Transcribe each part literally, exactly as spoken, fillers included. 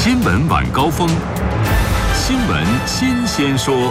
新闻晚高峰，新闻新鲜说。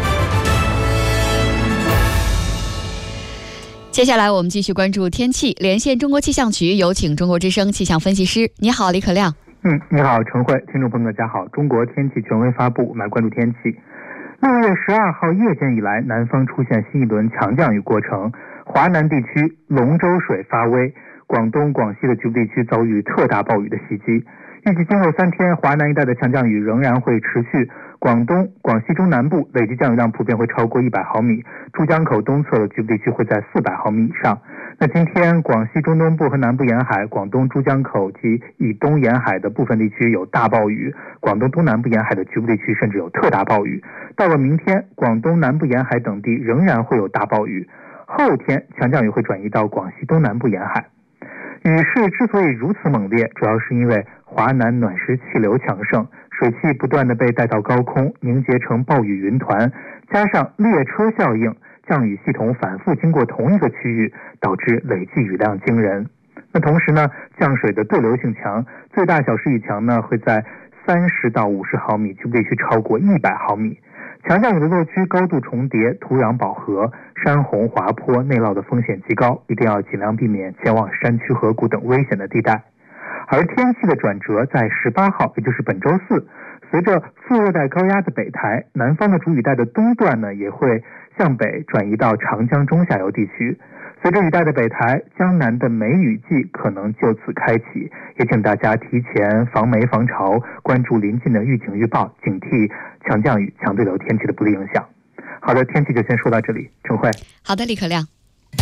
接下来我们继续关注天气，连线中国气象局，有请中国之声气象分析师。你好，李可亮。 嗯，你好，陈慧，听众朋友大家好。中国天气权威发布，我们来关注天气。六月十二号夜间以来，南方出现新一轮强降雨过程，华南地区龙舟水发威，广东、广西的局部地区遭遇特大暴雨的袭击。预计今后三天，华南一带的强降雨仍然会持续，广东、广西中南部累计降雨量普遍会超过一百毫米，珠江口东侧的局部地区会在四百毫米以上。那今天，广西中东部和南部沿海、广东珠江口及以东沿海的部分地区有大暴雨，广东东南部沿海的局部地区甚至有特大暴雨。到了明天，广东南部沿海等地仍然会有大暴雨，后天强降雨会转移到广西东南部沿海。雨势之所以如此猛烈，主要是因为华南暖湿气流强盛，水汽不断地被带到高空，凝结成暴雨云团，加上列车效应，降雨系统反复经过同一个区域，导致累计雨量惊人。那同时呢，降水的对流性强，最大小时雨强呢会在三十到五十毫米，局部地区超过一百毫米。强降雨的落区高度重叠，土壤饱和，山洪滑坡，内涝的风险极高，一定要尽量避免前往山区河谷等危险的地带。而天气的转折在十八号，也就是本周四，随着副热带高压的北抬，南方的主雨带的东段呢也会向北转移到长江中下游地区。随着雨带的北抬，江南的梅雨季可能就此开启，也请大家提前防梅防潮，关注临近的预警预报，警惕强降雨、强对流天气的不利影响。好的，天气就先说到这里，陈慧。 好的，李可亮。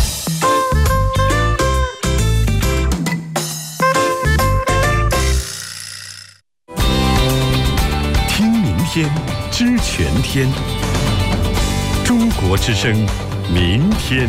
听明天，知全天。中国之声，明天。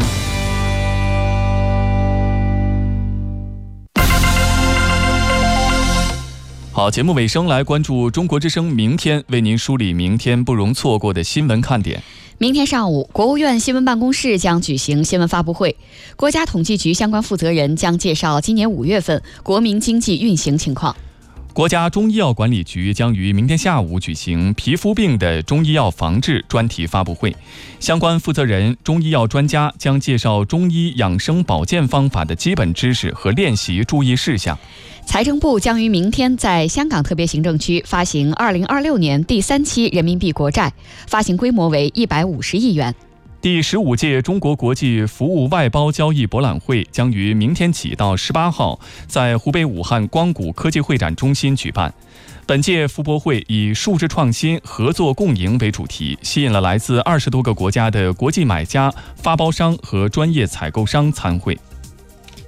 好，节目尾声来关注中国之声明天为您梳理明天不容错过的新闻看点。 明天上午，国务院新闻办公室将举行新闻发布会，国家统计局相关负责人将介绍今年五月份国民经济运行情况。 国家中医药管理局将于明天下午举行皮肤病的中医药防治专题发布会，相关负责人、中医药专家将介绍中医养生保健方法的基本知识和练习注意事项。 财政部将于明天在香港特别行政区发行二零二六年第三期人民币国债，发行规模为一百五十亿元。 第十五届中国国际服务外包交易博览会将于明天起到十八号在湖北武汉光谷科技会展中心举办。本届服博会以数字创新、合作共赢为主题，吸引了来自二十多个国家的国际买家、发包商和专业采购商参会。